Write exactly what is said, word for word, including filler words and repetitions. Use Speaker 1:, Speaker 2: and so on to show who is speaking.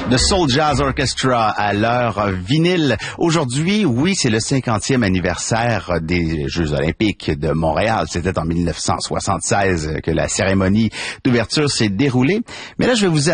Speaker 1: The Soul Jazz Orchestra à l'heure vinyle. Aujourd'hui, oui, c'est le cinquantième anniversaire des Jeux olympiques de Montréal. C'était en mille neuf cent soixante-seize que la cérémonie d'ouverture s'est déroulée. Mais là, je vais vous